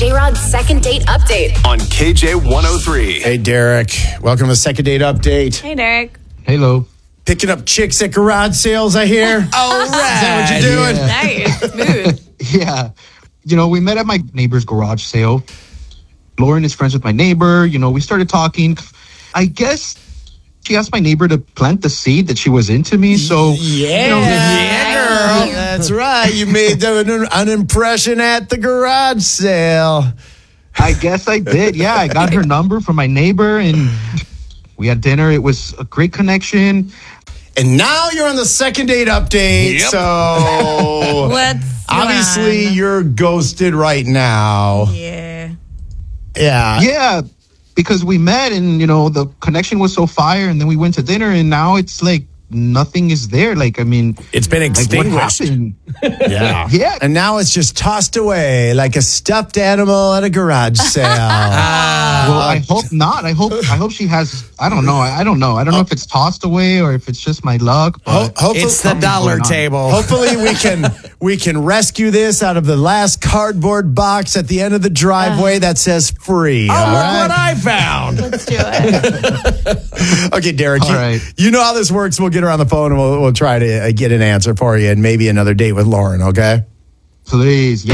J-Rod's second date update on KJ103. Hey, Derek. Welcome to the second date update. Hey, Derek. Hello. Picking up chicks at garage sales, I hear. All right. Is that what you're doing? Nice. Smooth. Yeah. We met at my neighbor's garage sale. Lauren is friends with my neighbor. We started talking. I guess she asked my neighbor to plant the seed that she was into me. So, Yeah, girl. That's right. You made an impression at the garage sale. I guess I did. Yeah, I got her number from my neighbor and we had dinner. It was a great connection. And now you're on the second date update. Yep. So What's obviously you're ghosted right now. Yeah. Yeah. Yeah, because we met and, the connection was so fire and then we went to dinner and now it's like nothing is there. Like, It's been what extinguished. happened? Yeah. Yeah. And now it's just tossed away like a stuffed animal at a garage sale. Well, I hope not. I hope she has. I don't know. I don't know if it's tossed away or if it's just my luck. But Hopefully, It's the dollar table. Hopefully we can rescue this out of the last cardboard box at the end of the driveway that says free. Oh, all look right? what I found. Let's do it. Okay, Derek, All right. you know how this works. We'll get her on the phone and we'll try to get an answer for you and maybe another date with Lauren, okay? please, yeah.